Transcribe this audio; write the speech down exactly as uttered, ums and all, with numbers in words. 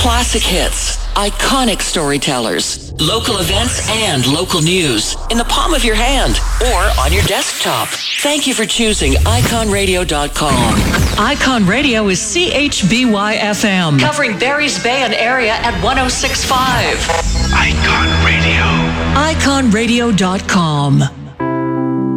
Classic hits, iconic storytellers, local events and local news in the palm of your hand or on your desktop. Thank you for choosing icon radio dot com. Icon Radio is C H B Y F M, covering Barry's Bay and area at one oh six point five. Icon Radio. icon radio dot com.